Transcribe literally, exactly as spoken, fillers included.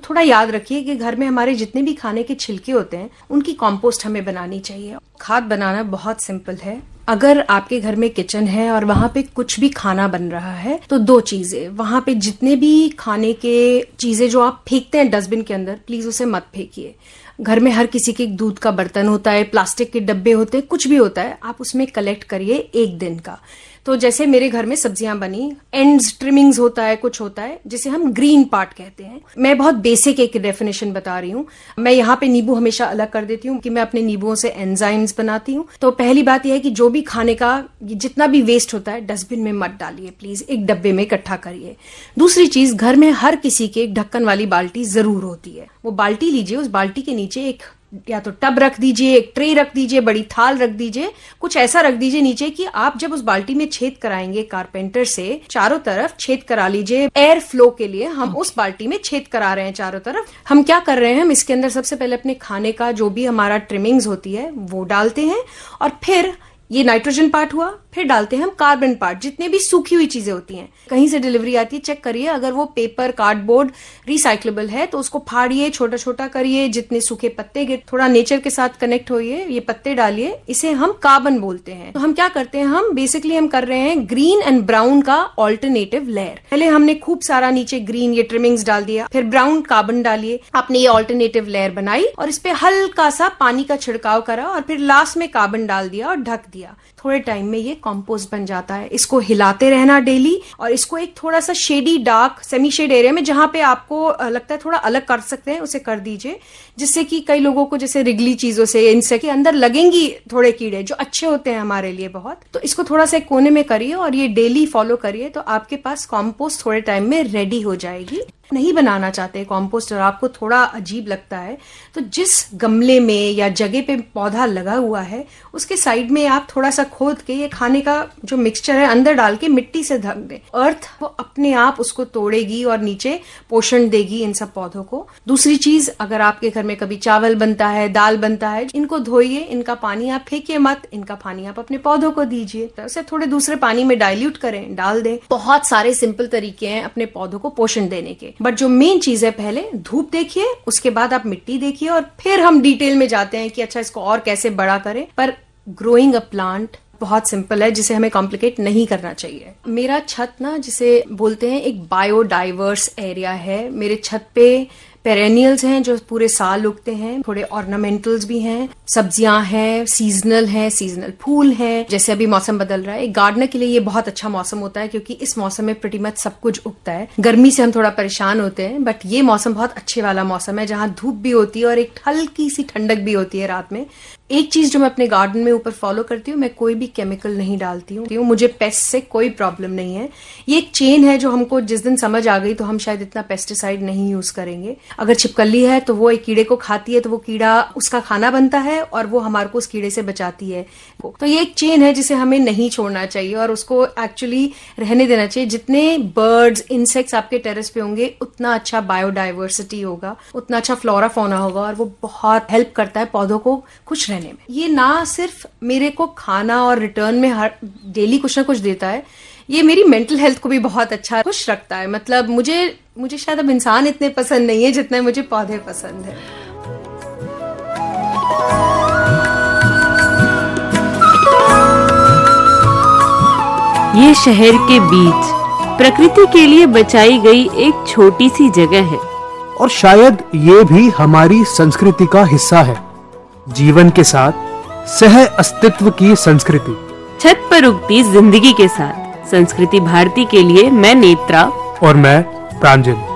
थोड़ा याद रखिए कि घर में हमारे जितने भी खाने के छिलके होते हैं उनकी कंपोस्ट हमें बनानी चाहिए। खाद बनाना बहुत सिंपल है। अगर आपके घर में किचन है और वहां पे कुछ भी खाना बन रहा है तो दो चीजें, वहां पे जितने भी खाने के चीजें जो आप फेंकते हैं डस्टबिन के अंदर, प्लीज उसे मत फेंकिए। घर में हर किसी के दूध का बर्तन होता है, प्लास्टिक के डब्बे होते हैं, कुछ भी होता है, आप उसमें कलेक्ट करिए एक दिन का। तो जैसे मेरे घर में सब्जियां बनी, एंड्स ट्रिमिंग्स होता है, कुछ होता है जिसे हम ग्रीन पार्ट कहते हैं। मैं बहुत बेसिक एक डेफिनेशन बता रही हूँ। मैं यहाँ पे नींबू हमेशा अलग कर देती हूँ कि मैं अपने नींबुओं से एंजाइम्स बनाती हूँ। तो पहली बात यह है कि जो भी खाने का जितना भी वेस्ट होता है डस्टबिन में मत डालिए, प्लीज एक डब्बे में इकट्ठा करिए। दूसरी चीज, घर में हर किसी के एक ढक्कन वाली बाल्टी जरूर होती है। वो बाल्टी लीजिए, उस बाल्टी के नीचे एक या तो टब रख दीजिए, एक ट्रे रख दीजिए, बड़ी थाल रख दीजिए, कुछ ऐसा रख दीजिए नीचे कि आप जब उस बाल्टी में छेद कराएंगे कारपेंटर से, चारों तरफ छेद करा लीजिए। एयर फ्लो के लिए हम उस बाल्टी में छेद करा रहे हैं चारों तरफ। हम क्या कर रहे हैं, हम इसके अंदर सबसे पहले अपने खाने का जो भी हमारा ट्रिमिंग्स होती है वो डालते हैं, और फिर ये नाइट्रोजन पार्ट हुआ, फिर डालते हैं हम कार्बन पार्ट, जितने भी सूखी हुई चीजें होती हैं। कहीं से डिलीवरी आती है, चेक करिए, अगर वो पेपर, कार्डबोर्ड रिसाइक्लेबल है तो उसको फाड़िए, छोटा छोटा करिए, जितने सूखे पत्ते गिर, थोड़ा नेचर के साथ कनेक्ट होइए, ये पत्ते डालिए, इसे हम कार्बन बोलते हैं। तो हम क्या करते हैं, हम बेसिकली हम कर रहे हैं ग्रीन एंड ब्राउन का ऑल्टरनेटिव लेयर। पहले हमने खूब सारा नीचे ग्रीन ये ट्रिमिंग्स डाल दिया, फिर ब्राउन कार्बन डालिए, आपने ये ऑल्टरनेटिव लेयर बनाई और इस पे हल्का सा पानी का छिड़काव करा और फिर लास्ट में कार्बन डाल दिया और ढक दिया। थोड़े टाइम में ये कंपोस्ट बन जाता है। इसको हिलाते रहना डेली, और इसको एक थोड़ा सा shady, dark, semi shade area में जहां पे आपको लगता है थोड़ा अलग कर सकते हैं उसे कर दीजिए, जिससे कि कई लोगों को जैसे रिगली चीजों से, इनसे के अंदर लगेंगी थोड़े कीड़े जो अच्छे होते हैं हमारे लिए बहुत। तो इसको थोड़ा सा एक कोने में करिए और ये डेली फॉलो करिए, तो आपके पास कंपोस्ट थोड़े टाइम में रेडी हो जाएगी। नहीं बनाना चाहते कंपोस्ट और आपको थोड़ा अजीब लगता है तो जिस गमले में या जगह पे पौधा लगा हुआ है उसके साइड में आप थोड़ा सा खोद के ये खाने का जो मिक्सचर है अंदर डाल के मिट्टी से ढक दें। अर्थ वो अपने आप उसको तोड़ेगी और नीचे पोषण देगी इन सब पौधों को। दूसरी चीज, अगर आपके घर में कभी चावल बनता है, दाल बनता है, इनको धोइए, इनका पानी आप फेंकिए मत, इनका पानी आप अपने पौधों को दीजिए, तो उसे थोड़े दूसरे पानी में डाइल्यूट करें, डाल दें। बहुत सारे सिंपल तरीके हैं अपने पौधों को पोषण देने के, बट जो मेन चीज है, पहले धूप देखिए, उसके बाद आप मिट्टी देखिए और फिर हम डिटेल में जाते हैं कि अच्छा इसको और कैसे बड़ा करें। पर ग्रोइंग अ प्लांट बहुत सिंपल है जिसे हमें कॉम्प्लिकेट नहीं करना चाहिए। मेरा छत ना जिसे बोलते हैं एक बायोडाइवर्स एरिया है। मेरे छत पे पेरेनियल्स हैं जो पूरे साल उगते हैं, थोड़े ऑर्नामेंटल्स भी हैं, सब्जियां हैं, सीजनल हैं, सीजनल फूल हैं। जैसे अभी मौसम बदल रहा है, एक गार्डनर के लिए ये बहुत अच्छा मौसम होता है क्योंकि इस मौसम में प्रीटी मच सब कुछ उगता है। गर्मी से हम थोड़ा परेशान होते हैं, बट ये मौसम बहुत अच्छे वाला मौसम है जहां धूप भी होती है और एक हल्की सी ठंडक भी होती है रात में। एक चीज जो मैं अपने गार्डन में ऊपर फॉलो करती हूँ, मैं कोई भी केमिकल नहीं डालती हूँ। मुझे पेस्ट से कोई प्रॉब्लम नहीं है। ये एक चेन है जो हमको जिस दिन समझ आ गई तो हम शायद इतना पेस्टिसाइड नहीं यूज करेंगे। अगर छिपकली है तो वो एक कीड़े को खाती है तो वो कीड़ा उसका खाना बनता है और वो हमारे को उस कीड़े से बचाती है। तो ये एक चेन है जिसे हमें नहीं छोड़ना चाहिए और उसको एक्चुअली रहने देना चाहिए। जितने बर्ड्स, इंसेक्ट्स आपके टेरेस पे होंगे उतना अच्छा बायोडाइवर्सिटी होगा, उतना अच्छा फ्लोरा फौना होगा और वो बहुत हेल्प करता है पौधों को खुश रहने में। ये ना सिर्फ मेरे को खाना और रिटर्न में हर डेली कुछ ना कुछ देता है, ये मेरी मेंटल हेल्थ को भी बहुत अच्छा खुश रखता है। मतलब मुझे मुझे शायद अब इंसान इतने पसंद नहीं है जितने मुझे पौधे पसंद है। ये शहर के बीच प्रकृति के लिए बचाई गई एक छोटी सी जगह है और शायद ये भी हमारी संस्कृति का हिस्सा है, जीवन के साथ सह अस्तित्व की संस्कृति। छत पर उगती जिंदगी के साथ संस्कृति भारती के लिए मैं नेत्रा और मैं प्रांजल।